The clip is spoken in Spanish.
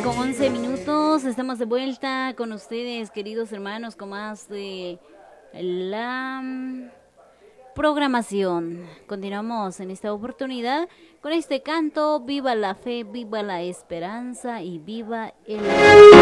con 11 minutos. Estamos de vuelta con ustedes, queridos hermanos, con más de la programación. Continuamos en esta oportunidad con este canto: viva la fe, viva la esperanza y viva el amor.